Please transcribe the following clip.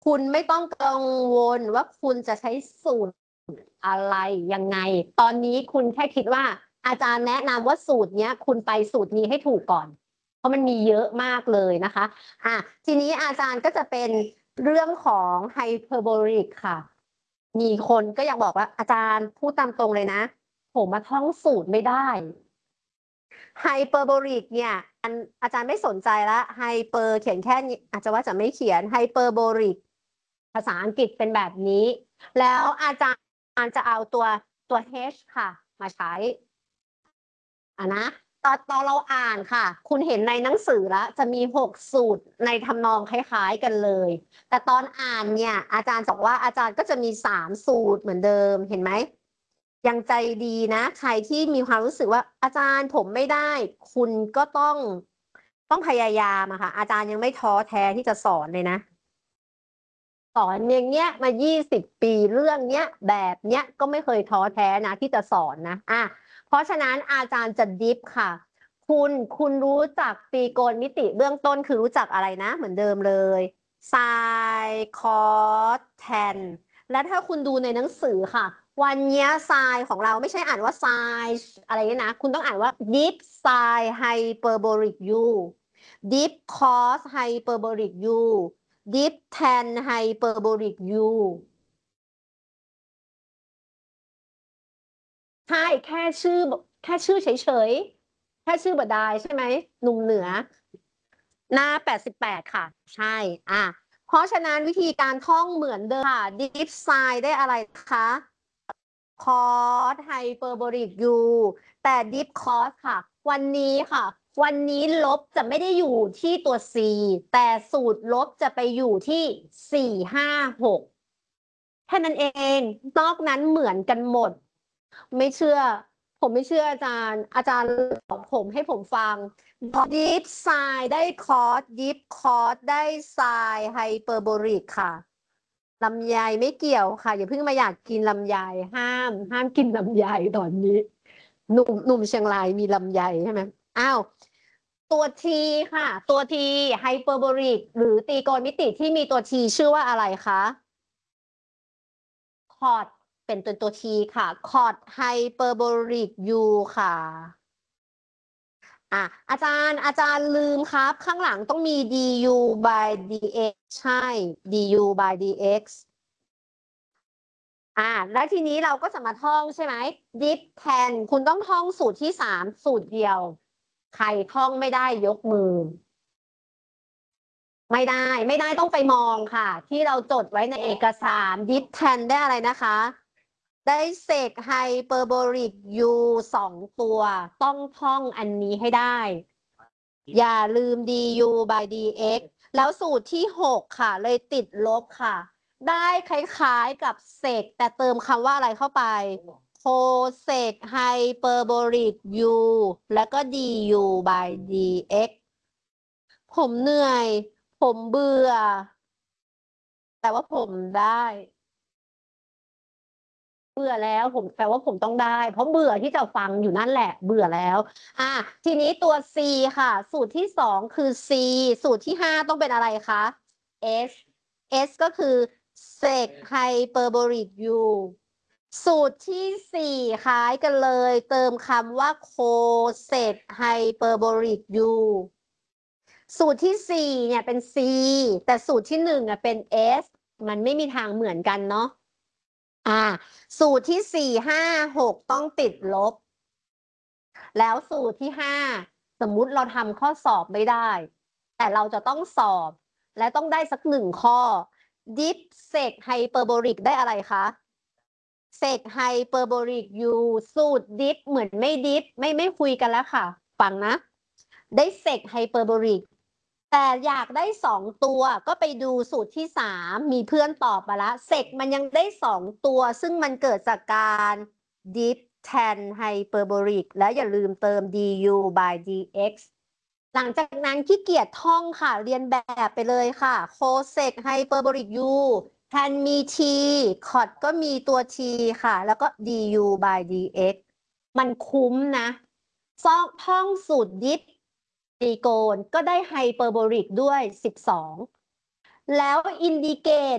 คุณไม่ต้องกังวลว่าคุณจะใช้สูตรอะไรยังไงตอนนี้คุณแค่คิดว่าอาจารย์แนะนำว่าสูตรเนี้ยคุณไปสูตรนี้ให้ถูกก่อนเพราะมันมีเยอะมากเลยนะคะทีนี้อาจารย์ก็จะเป็นเรื่องของไฮเปอร์โบลิกค่ะมีคนก็อยากบอกว่าอาจารย์พูดตามตรงเลยนะผมมาท่องสูตรไม่ได้ไฮเปอร์โบลิกเนี่ยอาจารย์ไม่สนใจละไฮเปอร์เขียนแค่นี้อาจจะว่าจะไม่เขียนไฮเปอร์โบลิกภาษาอังกฤษเป็นแบบนี้แล้วอาจารย์จะเอาตัว H ค่ะมาใช้นะตอนเราอ่านค่ะคุณเห็นในหนังสือแล้วจะมี6 สูตรในทำนองคล้ายๆกันเลยแต่ตอนอ่านเนี่ยอาจารย์บอกว่าอาจารย์ก็จะมี3 สูตรเหมือนเดิมเห็นไหมยังใจดีนะใครที่มีความรู้สึกว่าอาจารย์ผมไม่ได้คุณก็ต้องพยายามอะค่ะอาจารย์ยังไม่ท้อแท้ที่จะสอนเลยนะสอนอย่างเงี้ยมา20 ปีเรื่องเนี้ยแบบเนี้ยก็ไม่เคยท้อแท้นะที่จะสอนนะเพราะฉะนั้นอาจารย์จะดิฟค่ะคุณรู้จักตรีโกณมิติเบื้องต้นคือรู้จักอะไรนะเหมือนเดิมเลยไซน์คอสแทนและถ้าคุณดูในหนังสือค่ะวันนี้ไซน์ของเราไม่ใช่อ่านว่าไซน์อะไรนะคุณต้องอ่านว่าดิฟไซน์ไฮเปอร์โบลิกยูดิฟคอสไฮเปอร์โบลิกยูดิฟแทนไฮเปอร์โบลิกยูใช่แค่ชื่อเฉยๆแค่ชื่อบดายใช่ไหมหนุ่มเหนือหน้า88ค่ะใช่เพราะฉะนั้นวิธีการท่องเหมือนเดิมค่ะดิฟไซน์ได้อะไรคะคอสไฮเปอร์โบลิกยูแต่ดิฟคอสค่ะวันนี้ค่ะวันนี้ลบจะไม่ได้อยู่ที่ตัว c แต่สูตรลบจะไปอยู่ที่4 5 6แค่นั้นเองนอกนั้นเหมือนกันหมดไม่เชื่อผมไม่เชื่ออาจารย์บอกผมให้ผมฟังดิฟไซน์ได้คอร์สดิฟคอร์สได้ไซน์ไฮเปอร์โบลิกค่ะลำไยไม่เกี่ยวค่ะอย่าเพิ่งมาอยากกินลำไยห้ามกินลำไยตอนนี้หนุ่มเชียงรายมีลำไยใช่ไหมอ้าวตัวทีค่ะตัวทีไฮเปอร์โบลิกหรือตรีโกณมิติที่มีตัวทีชื่อว่าอะไรคะคอร์ดเป็นตัวทีค่ะคอร์ดไฮเปอร์โบลิกยูค่ะอาจารย์ลืมครับข้างหลังต้องมี du by dx ใช่ du by dx แล้วทีนี้เราก็จะมาท่องใช่ไหม dip แทนคุณต้องท่องสูตรที่3 สูตรเดียวใครท่องไม่ได้ยกมือไม่ได้ต้องไปมองค่ะที่เราจดไว้ในเอกสาร dip แทนได้อะไรนะคะได้เศษไฮเปอร์โบลิกยู2 ตัวต้องท่องอันนี้ให้ได้อย่าลืม du by dx แล้วสูตรที่6ค่ะเลยติดลบค่ะได้คล้ายๆกับเศษแต่เติมคำว่าอะไรเข้าไปโคเศกไฮเปอร์โบลิก u แล้วก็ du by dx ผมเหนื่อยผมเบื่อแต่ว่าผมได้เบื่อแล้วผมแปลว่าผมต้องได้เพราะเบื่อที่จะฟังอยู่นั่นแหละเบื่อแล้วอ่ะทีนี้ตัว C ค่ะสูตรที่2คือ C สูตรที่5ต้องเป็นอะไรคะ S S ก็คือ sec hyperbolic u สูตรที่4คล้ายกันเลยเติมคำว่า cosec hyperbolic u สูตรที่4เนี่ยเป็น C แต่สูตรที่1อ่ะเป็น S มันไม่มีทางเหมือนกันเนาะสูตรที่4 5 6ต้องติดลบแล้วสูตรที่5สมมุติเราทำข้อสอบไม่ได้แต่เราจะต้องสอบและต้องได้สัก1 ข้อดิฟเซกไฮเปอร์โบลิกได้อะไรคะเซกไฮเปอร์โบลิกยูสูตรดิฟเหมือนไม่ดิฟไม่คุยกันแล้วค่ะฟังนะได้เซกไฮเปอร์โบลิกแต่อยากได้2 ตัวก็ไปดูสูตรที่3มีเพื่อนตอบมาแล้วเซกมันยังได้2 ตัวซึ่งมันเกิดจากการดิฟแทนไฮเปอร์โบลิกแล้วอย่าลืมเติม du by dx หลังจากนั้นขี้เกียจท่องค่ะเรียนแบบไปเลยค่ะโคเซกไฮเปอร์โบลิก u แทนมี t คอดก็มีตัว t ค่ะแล้วก็ du by dx มันคุ้มนะท่องสูตรดิฟตรีโกณก็ได้ไฮเปอร์โบลิกด้วย12แล้วอินดิเกต